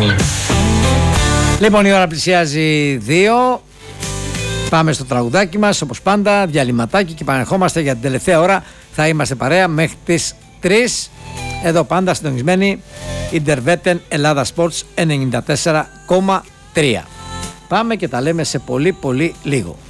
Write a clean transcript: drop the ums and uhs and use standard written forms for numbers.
Λοιπόν, η ώρα πλησιάζει 2. Πάμε στο τραγουδάκι μας, όπως πάντα, διαλυματάκι και επανερχόμαστε για την τελευταία ώρα. Θα είμαστε παρέα μέχρι τις 3. Εδώ πάντα συντονισμένοι Ιντερβέτεν Ελλάδα Sports 94,3. Πάμε και τα λέμε σε πολύ λίγο.